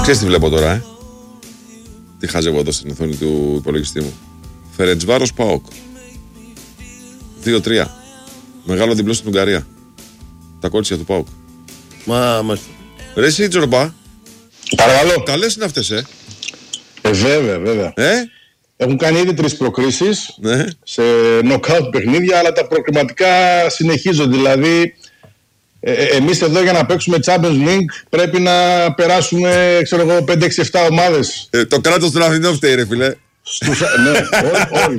Ξέρεις τι βλέπω τώρα, τι χάζευω εδώ στην οθόνη του υπολογιστή μου. Φερεντσβάρος ΠΑΟΚ 2-3. Μεγάλο διπλό στην Ουγγαρία. Τα κότσια του ΠΑΟΚ. Μάλιστα. Ρε εσύ Τζορμπά. Παρακαλώ. Καλές είναι αυτές, Βέβαια. Έχουν κάνει ήδη 3 προκρίσεις, ναι, σε νοκάουτ παιχνίδια, αλλά τα προκριματικά συνεχίζονται. Δηλαδή, εμείς εδώ για να παίξουμε Champions League πρέπει να περάσουμε, 5-6-7 ομάδες. Το κράτος του Αθηνών φταίει, ρε φίλε. Ναι, όλοι.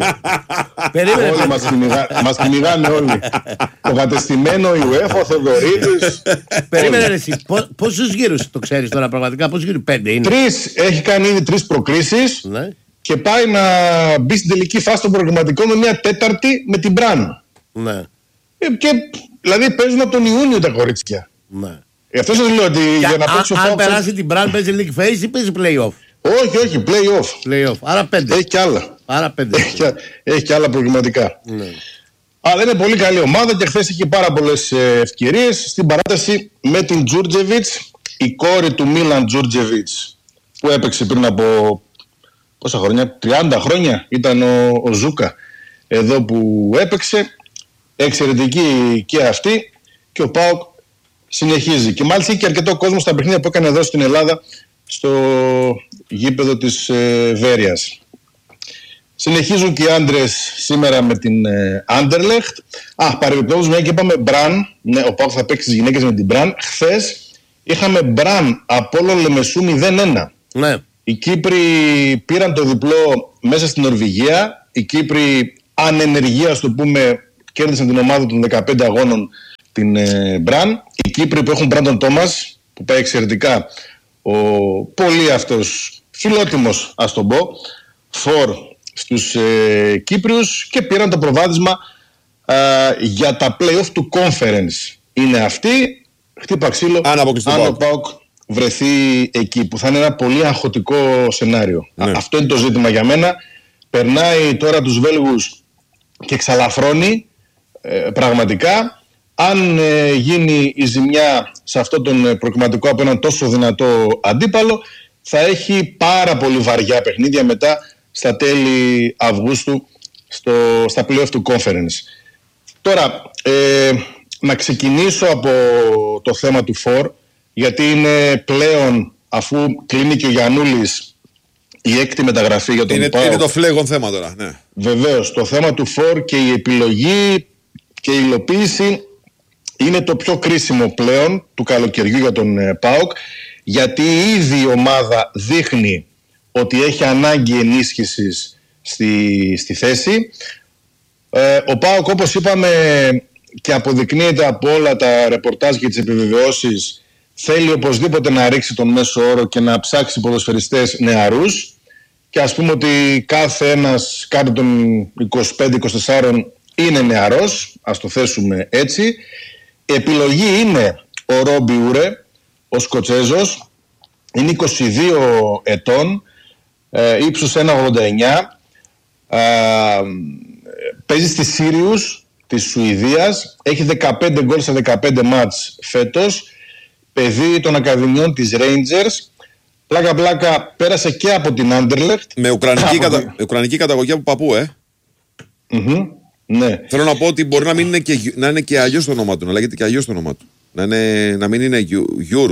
Όλοι μας κυνηγάνε όλοι. Το κατεστημένο η UEFA, ο Θοδωρίδης. Περίμενε εσύ, πόσους γύρους το ξέρεις τώρα πραγματικά, πόσους γύρους, 5 είναι? 3, έχει κάνει ήδη 3 προκρίσεις, ναι, και πάει να μπει στην τελική φάση των προγραμματικών με μια τέταρτη με την Μπραν. Ναι. Και δηλαδή παίζουν από τον Ιούνιο τα κορίτσια. Ναι. Αυτό σας λέω ότι για να παίξει ο αν περάσει την Μπραν παίζει League Phase ή παίζει Play-off? Όχι, play-off. Άρα 5. Έχει κι άλλα. Άρα 5. Έχει κι άλλα προγραμματικά. Ναι. Αλλά είναι πολύ καλή ομάδα και χθες είχε πάρα πολλές ευκαιρίες στην παράταση με την Τζούρτζεβιτς, η κόρη του Μίλαν Τζούρτζεβιτς, που έπαιξε πριν από πόσα χρόνια, 30 χρόνια ήταν ο Ζούκα εδώ που έπαιξε. Εξαιρετική και αυτή, και ο ΠΑΟΚ συνεχίζει. Και μάλιστα είχε και αρκετό κόσμο στα παιχνίδια που έκανε εδώ στην Ελλάδα, στο γήπεδο της Βέρειας. Συνεχίζουν και οι άντρες σήμερα με την Άντερλεχτ. Παρεμπιπτόντως, μια και είπαμε Μπραν, ναι, ο ΠΑΟΚ θα παίξει τις γυναίκες με την Μπραν. Χθες είχαμε Μπραν Απόλλων Λεμεσού 0-1. Ναι. Οι Κύπροι πήραν το διπλό μέσα στην Νορβηγία. Οι Κύπροι ανενεργία, το πούμε, κέρδισαν την ομάδα των 15 αγώνων, την Μπραν. Οι Κύπροι που έχουν Μπράντον Τόμας, που πάει εξαιρετικά, ο πολύ αυτός φιλότιμος, ας τον πω, φορ στους Κύπριους, και πήραν το προβάδισμα για τα play-off του Conference. Είναι αυτή, χτύπα ξύλο, αν ο ΠΑΟΚ βρεθεί εκεί, που θα είναι ένα πολύ αγχωτικό σενάριο. Ναι. Αυτό είναι το ζήτημα για μένα. Περνάει τώρα τους Βέλγους και εξαλαφρώνει πραγματικά. Αν γίνει η ζημιά σε αυτό τον προκριματικό από έναν τόσο δυνατό αντίπαλο, θα έχει πάρα πολύ βαριά παιχνίδια μετά στα τέλη Αυγούστου στα play-off του Conference. Τώρα, να ξεκινήσω από το θέμα του φόρ, γιατί είναι πλέον, αφού κλείνει και ο Γιαννούλης, η 6η μεταγραφή για τον ΠΑΟΚ. Είναι το φλέγον θέμα τώρα, ναι. Βεβαίως, το θέμα του φόρ και η επιλογή και η υλοποίηση είναι το πιο κρίσιμο πλέον του καλοκαιριού για τον ΠΑΟΚ, γιατί ήδη η ομάδα δείχνει ότι έχει ανάγκη ενίσχυσης στη θέση. Ο ΠΑΟΚ, όπως είπαμε και αποδεικνύεται από όλα τα ρεπορτάζ και τις επιβεβαιώσεις, θέλει οπωσδήποτε να ρίξει τον μέσο όρο και να ψάξει ποδοσφαιριστές νεαρούς, και ας πούμε ότι κάθε ένας κάτω των 25-24 είναι νεαρός, ας το θέσουμε έτσι. Επιλογή είναι ο Ρόμπι Ούρε, ο Σκοτσέζος, είναι 22 ετών, ύψους 1,89, παίζει στη Σύριους της Σουηδίας, έχει 15 γκολ σε 15 μάτς φέτος, παιδί των Ακαδημιών της Rangers. Πλάκα πέρασε και από την Άντερλεχτ. Με ουκρανική καταγωγή από παππού, ναι. Θέλω να πω ότι μπορεί να είναι και αλλιώς το όνομα του, να λέγεται και αλλιώς το όνομα του. Να μην είναι Γιουρ.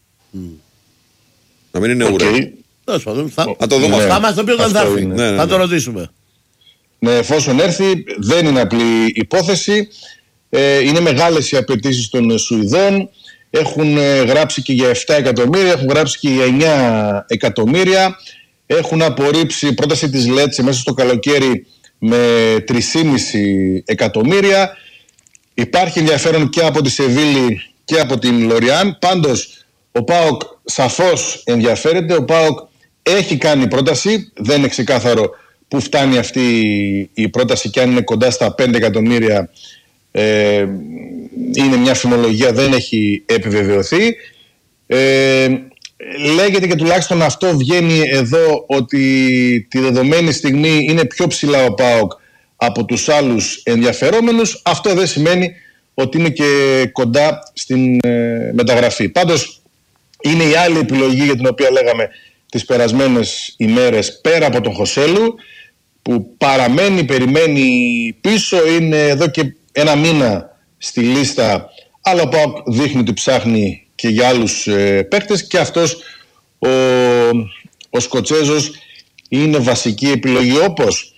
Να μην είναι Ουρέ. Θα το δούμε. Θα μας το πει όταν θα έρθει. Θα το ρωτήσουμε. Ναι, εφόσον έρθει, δεν είναι απλή υπόθεση. Είναι μεγάλες οι απαιτήσεις των Σουηδών. Έχουν γράψει και για 7 εκατομμύρια, έχουν γράψει και για 9 εκατομμύρια. Έχουν απορρίψει πρόταση της Λέτσε μέσα στο καλοκαίρι με 3,5 εκατομμύρια. Υπάρχει ενδιαφέρον και από τη Σεβίλη και από την Λοριάν. Πάντως ο ΠΑΟΚ σαφώς ενδιαφέρεται. Ο ΠΑΟΚ έχει κάνει πρόταση. Δεν είναι ξεκάθαρο που φτάνει αυτή η πρόταση και αν είναι κοντά στα 5 εκατομμύρια. Είναι μια φημολογία, δεν έχει επιβεβαιωθεί. Λέγεται και τουλάχιστον αυτό βγαίνει εδώ, ότι τη δεδομένη στιγμή είναι πιο ψηλά ο ΠΑΟΚ από τους άλλους ενδιαφερόμενους. Αυτό δεν σημαίνει ότι είναι και κοντά στην μεταγραφή. Πάντως Είναι η άλλη επιλογή για την οποία λέγαμε τις περασμένες ημέρες, πέρα από τον Χωσέλου, που παραμένει, περιμένει πίσω, είναι εδώ και ένα μήνα στη λίστα, αλλά ο ΠΑΟΚ δείχνει ότι ψάχνει και για άλλους παίκτες, και αυτός ο Σκοτσέζος είναι βασική επιλογή. Όπως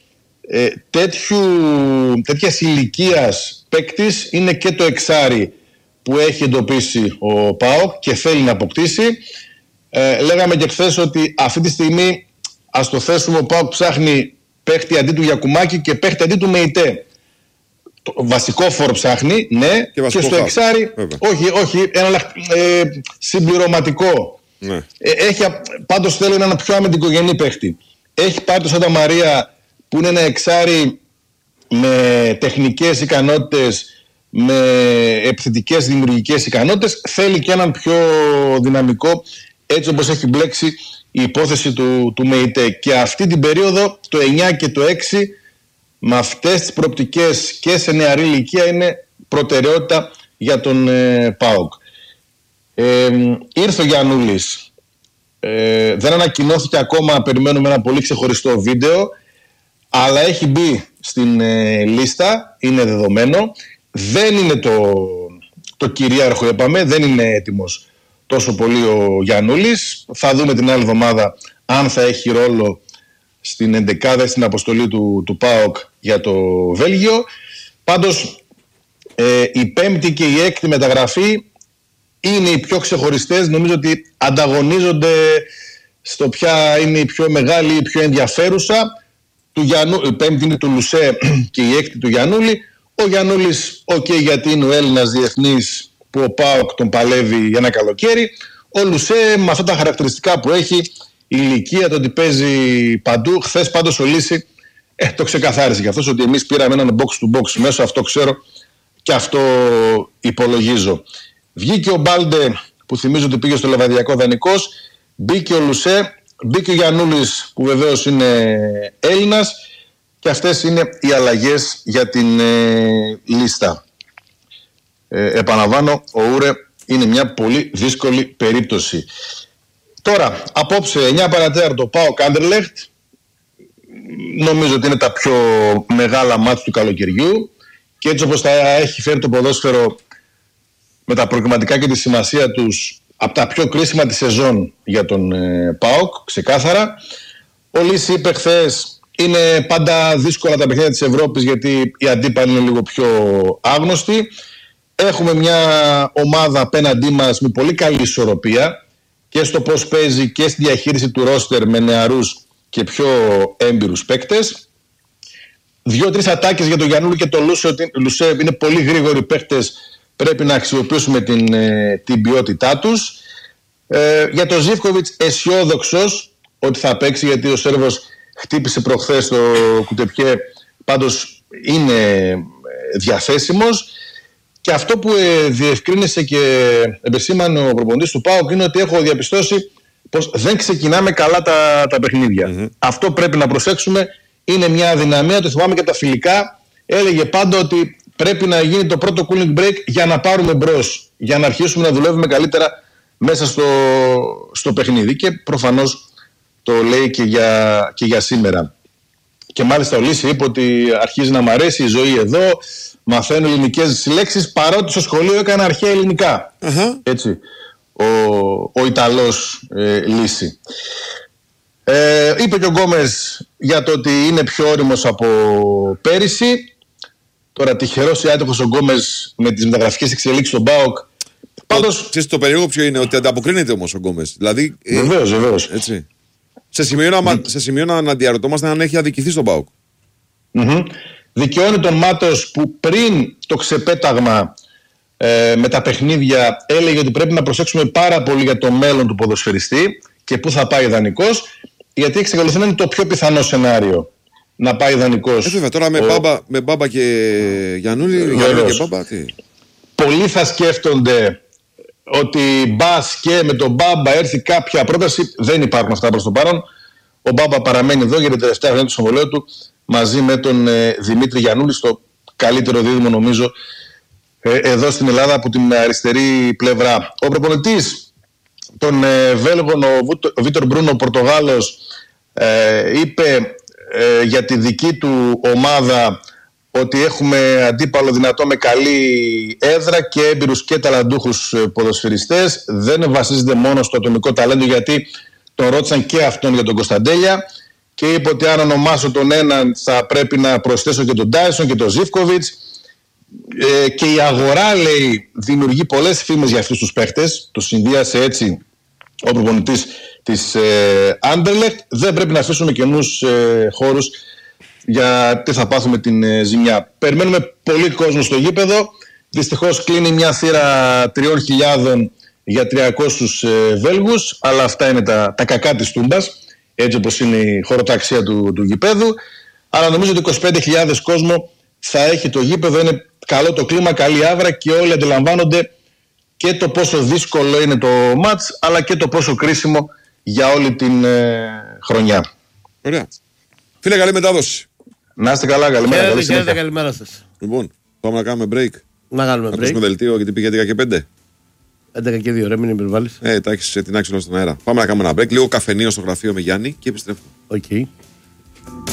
τέτοιας ηλικίας παίκτης είναι και το εξάρι που έχει εντοπίσει ο ΠΑΟΚ και θέλει να αποκτήσει. Λέγαμε και χθες ότι αυτή τη στιγμή, ας το θέσουμε, ο ΠΑΟΚ ψάχνει παίχτη αντί του Γιακουμάκη και παίχτη αντί του Μεϊτέ. Το βασικό φόρ ψάχνει, ναι, και στο εξάρι, όχι, ένα συμπληρωματικό. Ναι. Πάντως θέλει έναν πιο αμυντικογενή παίχτη. Έχει πάρει το Σάντα Μαρία, που είναι ένα εξάρι με τεχνικές ικανότητες, με επιθετικές δημιουργικές ικανότητες. Θέλει και έναν πιο δυναμικό, έτσι όπως έχει μπλέξει η υπόθεση του ΜΕΙΤΕ. Και αυτή την περίοδο, το 9 και το 6, με αυτές τις προοπτικές και σε νεαρή ηλικία, είναι προτεραιότητα για τον ΠΑΟΚ. Ήρθε ο Γιαννούλης, δεν ανακοινώθηκε ακόμα, περιμένουμε ένα πολύ ξεχωριστό βίντεο, αλλά έχει μπει στην λίστα, είναι δεδομένο. Δεν είναι το κυρίαρχο, είπαμε, δεν είναι έτοιμος τόσο πολύ ο Γιαννούλης. Θα δούμε την άλλη εβδομάδα αν θα έχει ρόλο στην εντεκάδα, στην αποστολή του ΠΑΟΚ για το Βέλγιο. Πάντως η πέμπτη και η έκτη μεταγραφή είναι οι πιο ξεχωριστές. Νομίζω ότι ανταγωνίζονται στο ποια είναι η πιο μεγάλη, η πιο ενδιαφέρουσα. Η πέμπτη είναι του Λουσέ και η έκτη του Γιαννούλη. Ο Γιαννούλης, γιατί είναι ο Έλληνας διεθνής που ο ΠΑΟΚ τον παλεύει για ένα καλοκαίρι. Ο Λουσέ, με αυτά τα χαρακτηριστικά που έχει, η ηλικία, το ότι παίζει παντού. Χθες πάντως ο Λύση το ξεκαθάρισε και αυτός, ότι εμείς πήραμε έναν box to box μέσω, αυτό ξέρω και αυτό υπολογίζω. Βγήκε ο Μπάλντε, που θυμίζω ότι πήγε στο Λεβαδιακό δανεικός. Μπήκε ο Λουσέ, μπήκε ο Γιαννούλης, που βεβαίως είναι Έλληνας. Και αυτές είναι οι αλλαγές για την λίστα. Επαναλαμβάνω, ο Ούρε είναι μια πολύ δύσκολη περίπτωση. Τώρα, απόψε 9 παρατέταρτο, ΠΑΟΚ Άντερλεχτ. Νομίζω ότι είναι τα πιο μεγάλα μάτς του καλοκαιριού, και έτσι όπως τα έχει φέρει το ποδόσφαιρο, με τα προκριματικά και τη σημασία τους, από τα πιο κρίσιμα τη σεζόν για τον ΠΑΟΚ, ξεκάθαρα. Ο Λύση είπε χθες, είναι πάντα δύσκολα τα παιχνίδια της Ευρώπης, γιατί οι αντίπαλοι είναι λίγο πιο άγνωστοι. Έχουμε μια ομάδα απέναντί μας με πολύ καλή ισορροπία και στο πώς παίζει και στη διαχείριση του ρόστερ, με νεαρούς και πιο έμπειρους παίκτες. 2-3 ατάκες για τον Γιαννούλη και τον Λουσέ. Είναι πολύ γρήγοροι παίκτες, πρέπει να αξιοποιήσουμε την ποιότητά τους. Για τον Ζίβκοβιτς, αισιόδοξος ότι θα παίξει, γιατί ο Σέρβος χτύπησε προχθές το Κουτεπιέ, πάντως είναι διαθέσιμος. Και αυτό που διευκρίνησε και επεσήμανε ο προπονητής του ΠΑΟΚ είναι ότι έχω διαπιστώσει πως δεν ξεκινάμε καλά τα παιχνίδια. Αυτό πρέπει να προσέξουμε, είναι μια αδυναμία. Το θυμάμαι και από τα φιλικά, έλεγε πάντα ότι πρέπει να γίνει το πρώτο cooling break για να πάρουμε μπρος, για να αρχίσουμε να δουλεύουμε καλύτερα μέσα στο παιχνίδι. Και προφανώς το λέει και για σήμερα. Και μάλιστα ο Λύση είπε ότι αρχίζει να μ' αρέσει η ζωή εδώ, μαθαίνω ελληνικές λέξεις, παρότι στο σχολείο έκανα αρχαία ελληνικά. Έτσι, ο Ιταλός Λύση. Είπε και ο Γκόμες για το ότι είναι πιο όριμος από πέρυσι. Τώρα τυχερός ή άτυχος ο Γκόμες με τις μεταγραφικές εξελίξεις στον ΠΑΟΚ. Πάντως, το περίεργο ποιο είναι, ότι ανταποκρίνεται όμως ο Γκόμες. Δηλαδή, βεβαίως. Έτσι. Σε σημείο να διαρωτόμαστε αν έχει αδικηθεί στον ΠΑΟΚ. Δικαιώνει τον Μάτος, που πριν το ξεπέταγμα με τα παιχνίδια έλεγε ότι πρέπει να προσέξουμε πάρα πολύ για το μέλλον του ποδοσφαιριστή και πού θα πάει δανεικός, γιατί εξακολουθεί να είναι το πιο πιθανό σενάριο να πάει δανεικός. Βέβαια, τώρα με Μπάμπα και Γιαννούλη, και Μπάμπα, τι. Πολλοί θα σκέφτονται ότι μπας και με τον Μπάμπα έρθει κάποια πρόταση. Δεν υπάρχουν αυτά προς το παρόν. Ο Μπάμπα παραμένει εδώ για την τελευταία χρονιά του συμβολέου του, μαζί με τον Δημήτρη Γιαννούλη, στο καλύτερο δίδυμο νομίζω εδώ στην Ελλάδα από την αριστερή πλευρά. Ο προπονητής των Βέλγων, ο Βίτορ Μπρούνο, ο Πορτογάλος, είπε για τη δική του ομάδα ότι έχουμε αντίπαλο δυνατό με καλή έδρα και έμπειρους και ταλαντούχους ποδοσφαιριστές. Δεν βασίζεται μόνο στο ατομικό ταλέντο, γιατί τον ρώτησαν και αυτόν για τον Κωνσταντέλια και είπε ότι αν ονομάσω τον έναν θα πρέπει να προσθέσω και τον Τάισον και τον Ζίβκοβιτς. Και η αγορά, λέει, δημιουργεί πολλές φήμες για αυτούς τους παίχτες. Το συνδύασε έτσι ο προπονητής της Άντερλεχτ. Δεν πρέπει να αφήσουμε καινούς χώρους, γιατί θα πάθουμε την ζημιά. Περιμένουμε πολύ κόσμο στο γήπεδο. Δυστυχώς κλείνει μια θύρα 3.000 για 300 Βέλγους, αλλά αυτά είναι τα κακά της Τούμπας, έτσι όπως είναι η χωροταξία του γηπέδου. Αλλά νομίζω ότι 25.000 κόσμο θα έχει το γήπεδο. Είναι καλό το κλίμα, καλή άβρα και όλοι αντιλαμβάνονται και το πόσο δύσκολο είναι το μάτς, αλλά και το πόσο κρίσιμο για όλη την χρονιά. Ωραία. Φίλε, καλή μετάδοση. Να είστε καλά, καλημέρα. Χαίρετε, καλημέρα σας. Λοιπόν, πάμε να κάνουμε break. Να κάνουμε break. Να ακούσουμε δελτίο, γιατί πήγε 11 και 5. 11 και 2, ρε, μην υπερβάλλεις. Τα έχεις την άξονα στον αέρα. Πάμε να κάνουμε ένα break. Λίγο καφενείο στο γραφείο με Γιάννη και επιστρέφουμε. Okay.